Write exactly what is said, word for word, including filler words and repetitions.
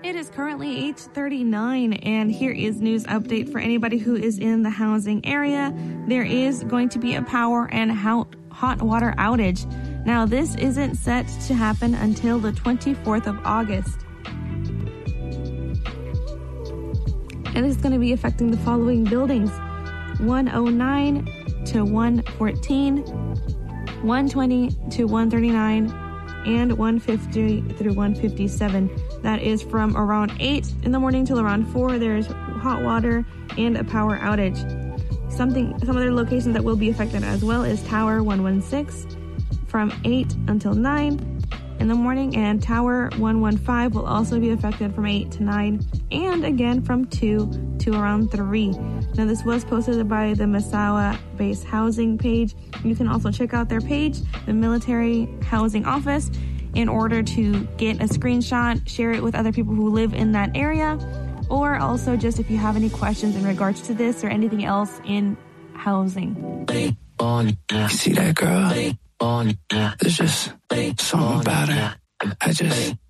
It is currently eight thirty-nine, and here is news update for anybody who is in the housing area. There is going to be a power and hot, hot water outage. Now, this isn't set to happen until the twenty-fourth of August. And it's going to be affecting the following buildings: one oh nine to one fourteen, one twenty to one thirty-nine, and one fifty through one fifty-seven. That is from around eight in the morning till around four. There's hot water and a power outage. Something, some other locations that will be affected as well is Tower one sixteen from eight until nine in the morning, and Tower one fifteen will also be affected from eight to nine, and again from two to around three. Now, this was posted by the Misawa Base Housing page. You can also check out their page, the Military Housing Office, in order to get a screenshot, share it with other people who live in that area, or also just if you have any questions in regards to this or anything else in housing. You see that girl? There's just something about her. I just